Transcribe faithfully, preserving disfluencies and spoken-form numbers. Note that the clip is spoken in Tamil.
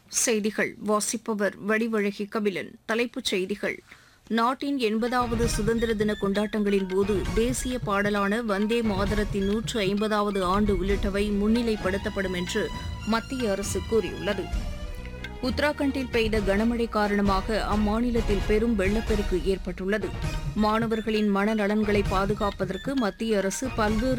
செய்திகள் வாசிப்பவர் வடிவழகி கபிலன். தலைப்புச் செய்திகள்: நாட்டின் எண்பதாவது சுதந்திர தின கொண்டாட்டங்களின் போது தேசிய பாடலான வந்தே மாதரத்தின் நூற்று ஐம்பதாவது ஆண்டு உள்ளிட்டவை முன்னிலைப்படுத்தப்படும் என்று மத்திய அரசு கூறியுள்ளது. உத்தராகண்டில் பெய்த கனமழை காரணமாக அம்மாநிலத்தில் பெரும் வெள்ளப்பெருக்கு ஏற்பட்டுள்ளது. மாணவர்களின் மனநலன்களை பாதுகாப்பதற்கு மத்திய அரசு பல்வேறு